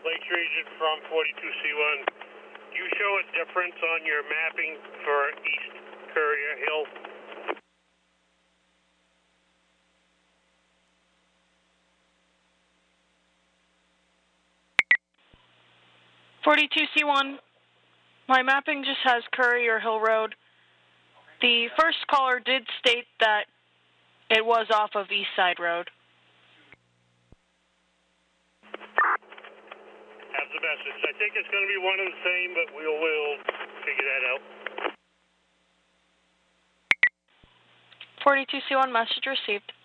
Lakes Region from 42C1. Do you show a difference on your mapping for East Courier Hill? C1, my mapping just has Courier Hill Road. The first caller did state that it was off of East Side Road. Have the message. I think it's going to be one and the same, but we'll figure that out. 42C1, message received.